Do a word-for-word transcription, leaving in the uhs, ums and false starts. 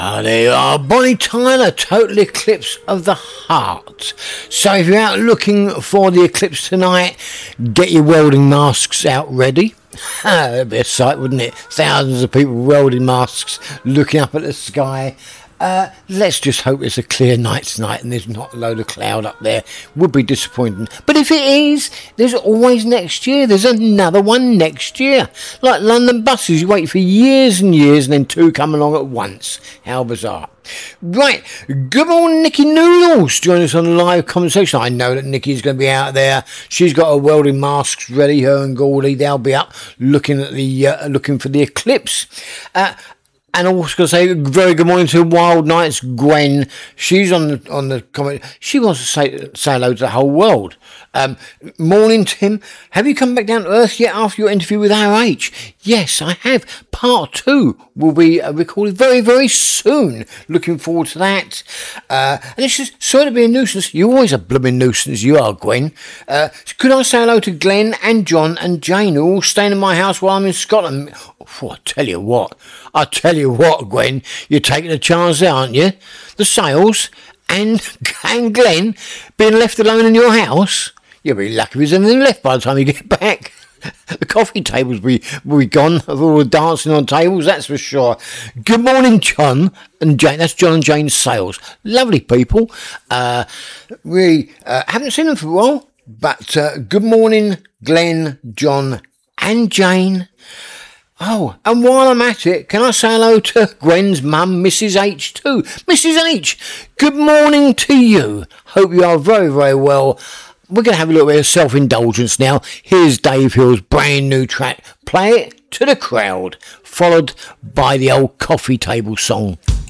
Ah, there you are, Bonnie Tyler, Total Eclipse of the Heart. So if you're out looking for the eclipse tonight, get your welding masks out ready. That'd be a sight, wouldn't it? Thousands of people welding masks, looking up at the sky. Uh, let's just hope it's a clear night tonight and there's not a load of cloud up there. Would be disappointing. But if it is, there's always next year. There's another one next year. Like London buses, you wait for years and years and then two come along at once. How bizarre. Right, good morning, Nikki Noodles. Join us on a live conversation. I know that Nikki's going to be out there. She's got her welding masks ready. Her and Gaudy, they'll be up looking at the uh, looking for the eclipse. Uh, And I'm also going to say very good morning to Wild Nights Gwen. She's on the on the comment. She wants to say say hello to the whole world. Um, morning, Tim. Have you come back down to earth yet after your interview with R H? Yes, I have. Part two will be uh, recorded very, very soon. Looking forward to that. Uh, and it's just sorry to be a nuisance. You're always a blooming nuisance, you are, Gwen. Uh, could I say hello to Glenn and John and Jane, who are all staying in my house while I'm in Scotland? Oh, I tell you what. I tell you what, Gwen. You're taking a chance there, aren't you? The sales and, and Glenn being left alone in your house? You'll be lucky if there's anything left by the time you get back. The coffee tables will be, will be gone of all the dancing on tables, that's for sure. Good morning, John and Jane. That's John and Jane Sales. Lovely people. Uh, we uh, haven't seen them for a while, but uh, good morning, Glenn, John and Jane. Oh, and while I'm at it, can I say hello to Gwen's mum, Missus H too? Missus H, good morning to you. Hope you are very, very well. We're going to have a little bit of self-indulgence now. Here's Dave Hill's brand new track. Play it to the crowd, followed by the old coffee table song.